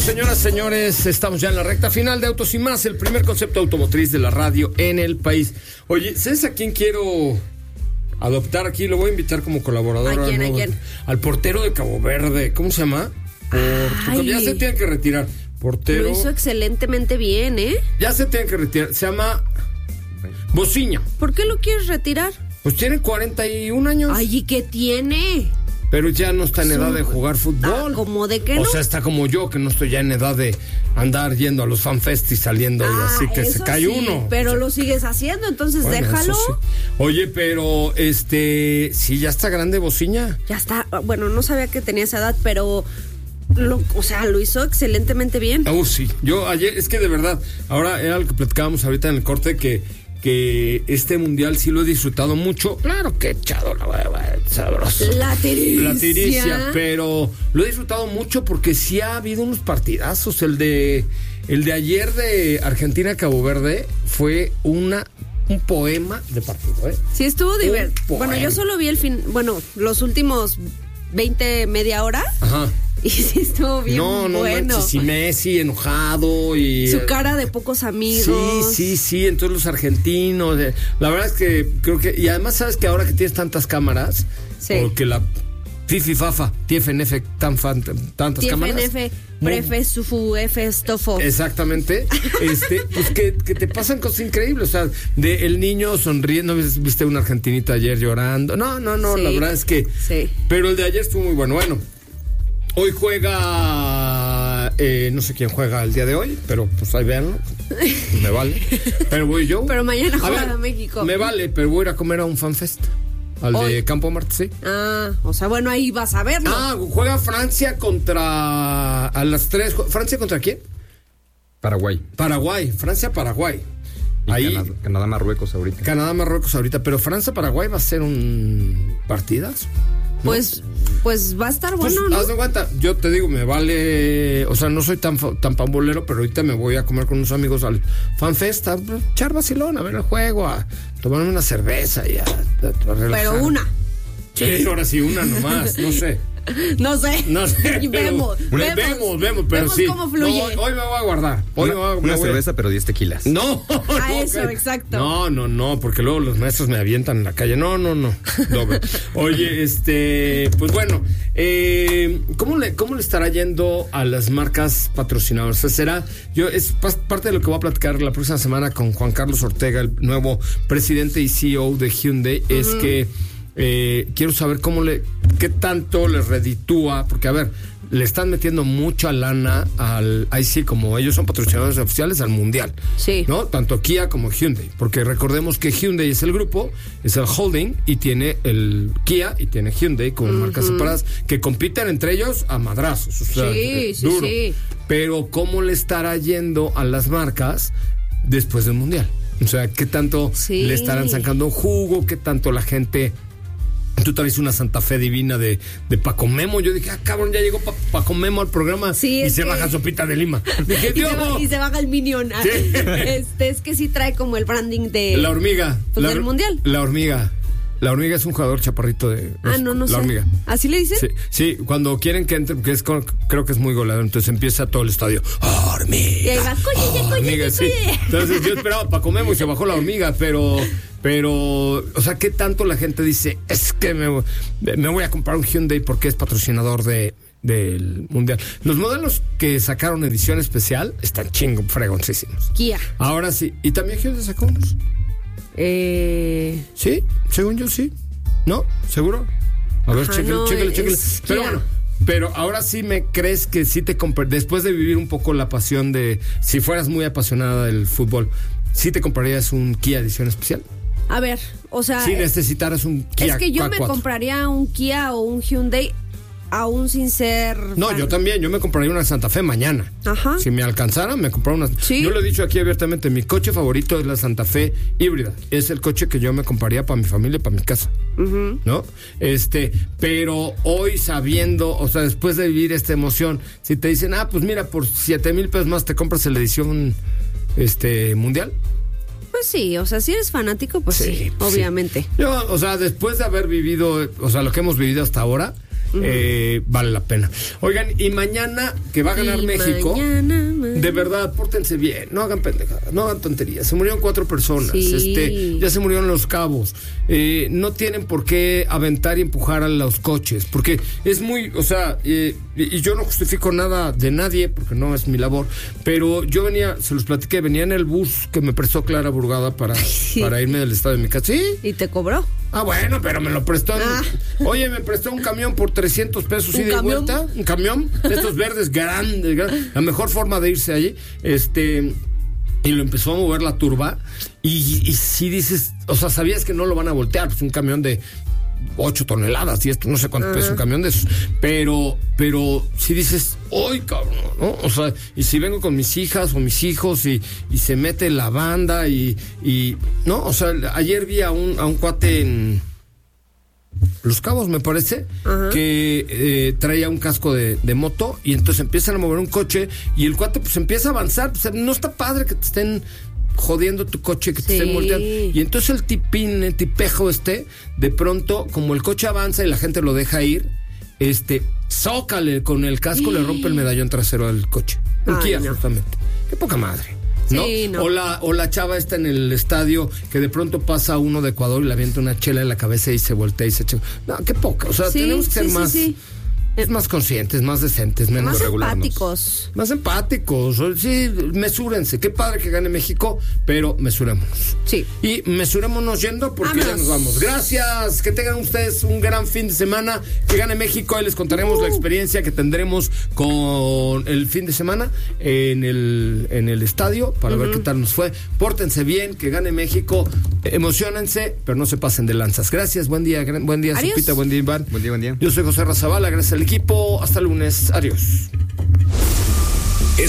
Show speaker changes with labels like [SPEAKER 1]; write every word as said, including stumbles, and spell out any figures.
[SPEAKER 1] señoras, señores, estamos ya en la recta final de Autos y Más, el primer concepto automotriz de la radio en el país. Oye, ¿sabes a quién quiero adoptar aquí? Lo voy a invitar como colaborador.
[SPEAKER 2] ¿A quién,
[SPEAKER 1] al,
[SPEAKER 2] a quién?
[SPEAKER 1] Al portero de Cabo Verde, ¿cómo se llama? Por, ya se tiene que retirar. Portero.
[SPEAKER 2] Lo hizo excelentemente bien, ¿eh?
[SPEAKER 1] Ya se tiene que retirar. Se llama Bociña.
[SPEAKER 2] ¿Por qué lo quieres retirar?
[SPEAKER 1] Pues tiene cuarenta y un años.
[SPEAKER 2] Ay, ¿y qué tiene?
[SPEAKER 1] Pero ya no está en edad de jugar fútbol.
[SPEAKER 2] ¿Cómo de qué no?
[SPEAKER 1] O sea, está como yo, que no estoy ya en edad de andar yendo a los fanfest y saliendo
[SPEAKER 2] ah,
[SPEAKER 1] y así que se cae
[SPEAKER 2] sí,
[SPEAKER 1] uno.
[SPEAKER 2] Pero
[SPEAKER 1] o sea,
[SPEAKER 2] lo sigues haciendo, entonces
[SPEAKER 1] bueno,
[SPEAKER 2] déjalo.
[SPEAKER 1] Sí. Oye, pero este, sí, ya está grande Bociña.
[SPEAKER 2] Ya está, bueno, no sabía que tenía esa edad, pero lo, o sea, lo hizo excelentemente bien.
[SPEAKER 1] Oh, sí. Yo ayer, es que de verdad, ahora era lo que platicábamos ahorita en el corte, que que este mundial sí lo he disfrutado mucho. Claro que he echado la hueva, sabroso.
[SPEAKER 2] La tiricia.
[SPEAKER 1] La tiricia, pero lo he disfrutado mucho porque sí ha habido unos partidazos. El de el de ayer de Argentina-Cabo Verde fue una un poema de partido, ¿eh?
[SPEAKER 2] Sí, estuvo divertido. Bueno, yo solo vi el fin, bueno, los últimos veinte, media hora.
[SPEAKER 1] Ajá.
[SPEAKER 2] Y sí estuvo bien
[SPEAKER 1] no, no,
[SPEAKER 2] bueno.
[SPEAKER 1] No, sí, Messi enojado y...
[SPEAKER 2] Su cara de pocos amigos.
[SPEAKER 1] Sí, sí, sí, entonces los argentinos... Eh, la verdad es que creo que... Y además sabes que ahora que tienes tantas cámaras...
[SPEAKER 2] Sí.
[SPEAKER 1] Porque la Fifi Fafa, T F N F, tan fan, tantas
[SPEAKER 2] T F N
[SPEAKER 1] cámaras...
[SPEAKER 2] F, Prefe, Sufu, F, Stofo.
[SPEAKER 1] Exactamente. este, pues que, que te pasan cosas increíbles. O sea, de el niño sonriendo, viste una argentinita ayer llorando. No, no, no, sí, la verdad es que...
[SPEAKER 2] Sí.
[SPEAKER 1] Pero el de ayer estuvo muy bueno. Bueno... Hoy juega, eh, no sé quién juega el día de hoy, pero pues ahí véanlo, me vale. Pero voy yo.
[SPEAKER 2] Pero mañana juega
[SPEAKER 1] ver,
[SPEAKER 2] México.
[SPEAKER 1] Me vale, pero voy a ir a comer a un fanfest. Al hoy. De Campo Marte, sí.
[SPEAKER 2] Ah, o sea, bueno, ahí vas a verlo.
[SPEAKER 1] Ah, juega Francia contra, a las tres, ¿Francia contra quién?
[SPEAKER 3] Paraguay.
[SPEAKER 1] Paraguay, Francia-Paraguay.
[SPEAKER 3] Y
[SPEAKER 1] ahí,
[SPEAKER 3] Canadá, Canadá, Marruecos ahorita.
[SPEAKER 1] Canadá, Marruecos ahorita, pero Francia-Paraguay va a ser un partidazo. ¿No?
[SPEAKER 2] Pues, pues va a estar bueno,
[SPEAKER 1] pues,
[SPEAKER 2] ¿no?
[SPEAKER 1] Haz de cuenta, yo te digo, me vale, o sea, no soy tan tan pambolero, pero ahorita me voy a comer con unos amigos al FanFest, a echar vacilón, a ver el juego, a tomarme una cerveza y a, a, a relajar.
[SPEAKER 2] Pero una.
[SPEAKER 1] Sí, ahora sí, una nomás, no sé.
[SPEAKER 2] No sé.
[SPEAKER 1] No sé.
[SPEAKER 2] Y vemos,
[SPEAKER 1] vemos, vemos, vemos, pero
[SPEAKER 2] vemos
[SPEAKER 1] sí.
[SPEAKER 2] cómo fluye.
[SPEAKER 1] No, hoy me voy a guardar. Hoy
[SPEAKER 3] una
[SPEAKER 1] me voy a,
[SPEAKER 3] una
[SPEAKER 1] me voy
[SPEAKER 3] cerveza,
[SPEAKER 1] a...
[SPEAKER 3] pero diez tequilas.
[SPEAKER 1] No.
[SPEAKER 2] A
[SPEAKER 1] no,
[SPEAKER 2] eso,
[SPEAKER 1] okay.
[SPEAKER 2] exacto.
[SPEAKER 1] No, no, no, porque luego los maestros me avientan en la calle. No, no, no. Doble. Oye, este, pues bueno, eh, ¿cómo le, cómo le estará yendo a las marcas patrocinadoras? O sea, será, yo es parte de lo que voy a platicar la próxima semana con Juan Carlos Ortega, el nuevo presidente y C E O de Hyundai, uh-huh. es que Eh, quiero saber cómo le, qué tanto les reditúa, porque a ver, le están metiendo mucha lana al, ahí sí, como ellos son patrocinadores oficiales al mundial,
[SPEAKER 2] sí,
[SPEAKER 1] ¿no? Tanto Kia como Hyundai, porque recordemos que Hyundai es el grupo, es el holding y tiene el Kia y tiene Hyundai como uh-huh. marcas separadas que compiten entre ellos a madrazos, o sea,
[SPEAKER 2] sí,
[SPEAKER 1] eh,
[SPEAKER 2] sí,
[SPEAKER 1] duro.
[SPEAKER 2] sí.
[SPEAKER 1] Pero cómo le estará yendo a las marcas después del mundial, o sea, qué tanto
[SPEAKER 2] sí.
[SPEAKER 1] le estarán sacando jugo, qué tanto la gente. Tú traes una Santa Fe divina de, de Paco Memo. Yo dije, ah, cabrón, ya llegó pa- Paco Memo al programa
[SPEAKER 2] sí,
[SPEAKER 1] y se
[SPEAKER 2] que...
[SPEAKER 1] baja Sopita de Lima. Dije,
[SPEAKER 2] y, se va, y se baja el Minion.
[SPEAKER 1] Sí.
[SPEAKER 2] Este, es que sí trae como el branding de...
[SPEAKER 1] La hormiga.
[SPEAKER 2] Pues
[SPEAKER 1] la,
[SPEAKER 2] del mundial.
[SPEAKER 1] La hormiga. La hormiga es un jugador chaparrito de...
[SPEAKER 2] Ah, no, no
[SPEAKER 1] la
[SPEAKER 2] sé.
[SPEAKER 1] hormiga.
[SPEAKER 2] ¿Así le dicen?
[SPEAKER 1] Sí, sí, cuando quieren que entre, porque es con, creo que es muy goleador, entonces empieza todo el estadio. ¡Hormiga!
[SPEAKER 2] Y ahí va, coye, coye,
[SPEAKER 1] hormiga, sí. Entonces yo esperaba Paco Memo y se bajó la hormiga, pero... Pero, o sea, ¿qué tanto la gente dice? Es que me, me voy a comprar un Hyundai porque es patrocinador de del mundial. Los modelos que sacaron edición especial están chingo, fregoncísimos.
[SPEAKER 2] Kia.
[SPEAKER 1] Ahora sí. ¿Y también Hyundai sacó unos?
[SPEAKER 2] Eh...
[SPEAKER 1] Sí, según yo sí. ¿No? ¿Seguro? A ver, chéquele,
[SPEAKER 2] no,
[SPEAKER 1] chéquele, chéquele. Pero
[SPEAKER 2] Kia.
[SPEAKER 1] bueno, pero ahora sí me crees que sí te comprar, después de vivir un poco la pasión de, si fueras muy apasionada del fútbol, ¿sí te comprarías un Kia edición especial?
[SPEAKER 2] A ver, o sea...
[SPEAKER 1] Si necesitaras un Kia
[SPEAKER 2] es que yo
[SPEAKER 1] K cuatro.
[SPEAKER 2] Me compraría un Kia o un Hyundai aún sin ser...
[SPEAKER 1] No,
[SPEAKER 2] fan.
[SPEAKER 1] yo también, yo me compraría una Santa Fe mañana.
[SPEAKER 2] Ajá.
[SPEAKER 1] Si me alcanzara, me compraría una...
[SPEAKER 2] Sí.
[SPEAKER 1] Yo lo he dicho aquí abiertamente, mi coche favorito es la Santa Fe híbrida. Es el coche que yo me compraría para mi familia y para mi casa. Uh-huh. ¿No? Este, pero hoy sabiendo, o sea, después de vivir esta emoción, si te dicen, ah, pues mira, por siete mil pesos más te compras la edición este mundial.
[SPEAKER 2] Pues sí, o sea, si eres fanático, pues sí, sí obviamente.
[SPEAKER 1] Sí. Yo, o sea, después de haber vivido, o sea, lo que hemos vivido hasta ahora,
[SPEAKER 2] Uh-huh.
[SPEAKER 1] eh, vale la pena. Oigan, y mañana que va a ganar
[SPEAKER 2] y
[SPEAKER 1] México,
[SPEAKER 2] mañana, mañana.
[SPEAKER 1] de verdad, pórtense bien, no hagan pendejadas, no hagan tonterías. Se murieron cuatro personas,
[SPEAKER 2] Sí.
[SPEAKER 1] este, ya se murieron Los Cabos. Eh, no tienen por qué aventar y empujar a los coches, porque es muy, o sea, eh, y yo no justifico nada de nadie, porque no es mi labor, pero yo venía, se los platiqué, venía en el bus que me prestó Clara Burgada para,
[SPEAKER 2] Sí.
[SPEAKER 1] para irme del estado de mi casa. Sí.
[SPEAKER 2] ¿Y te cobró?
[SPEAKER 1] Ah, bueno, pero me lo prestó. en-
[SPEAKER 2] Ah.
[SPEAKER 1] Oye, me prestó un camión por trescientos pesos
[SPEAKER 2] ¿Un
[SPEAKER 1] ida y
[SPEAKER 2] camión?
[SPEAKER 1] vuelta. Un camión. De estos verdes grandes, grandes. La mejor forma de irse allí. Este. Y lo empezó a mover la turba. Y, y si dices, o sea, sabías que no lo van a voltear. Pues un camión de ocho toneladas y esto, no sé cuánto pesa un camión de esos. Pero, pero si dices, ¡ay, cabrón! ¿No? O sea, y si vengo con mis hijas o mis hijos y, y se mete la banda y, y. ¿No? O sea, ayer vi a un, a un cuate en Los Cabos, me parece,
[SPEAKER 2] Ajá.
[SPEAKER 1] que eh, traía un casco de, de moto y entonces empiezan a mover un coche y el cuate pues empieza a avanzar. Pues, no está padre que te estén jodiendo tu coche, que te
[SPEAKER 2] Sí.
[SPEAKER 1] estén volteando. Y entonces el tipín, el tipejo este, de pronto, como el coche avanza y la gente lo deja ir, este, zócale con el casco, le rompe el medallón trasero del coche. Un
[SPEAKER 2] Ay,
[SPEAKER 1] Kia,
[SPEAKER 2] no.
[SPEAKER 1] justamente. Qué poca madre. ¿No?
[SPEAKER 2] Sí, no.
[SPEAKER 1] O, la, o la chava está en el estadio que de pronto pasa uno de Ecuador y le avienta una chela en la cabeza y se voltea y se echa. No, qué poca. O sea,
[SPEAKER 2] Sí,
[SPEAKER 1] tenemos que ser
[SPEAKER 2] sí, sí,
[SPEAKER 1] más,
[SPEAKER 2] sí.
[SPEAKER 1] más conscientes, más decentes, menos
[SPEAKER 2] Más
[SPEAKER 1] regularnos.
[SPEAKER 2] empáticos.
[SPEAKER 1] Más empáticos. Sí, mesúrense. Qué padre que gane México, pero mesurémonos.
[SPEAKER 2] Sí.
[SPEAKER 1] Y mesurémonos yendo porque ya
[SPEAKER 2] Vámonos.
[SPEAKER 1] nos vamos. Gracias. Que tengan ustedes un gran fin de semana. Que gane México. Ahí les contaremos
[SPEAKER 2] Uh.
[SPEAKER 1] la experiencia que tendremos con el fin de semana en el, en el estadio para ver qué tal nos fue. Pórtense bien. Que gane México. Emociónense, pero no se pasen de lanzas. Gracias. Buen día. gran- Buen día,
[SPEAKER 2] Adiós.
[SPEAKER 1] Supita. Buen día, Iván.
[SPEAKER 3] Buen día, buen día.
[SPEAKER 1] Yo soy José Razabala. Gracias al equipo. Hasta el lunes. Adiós.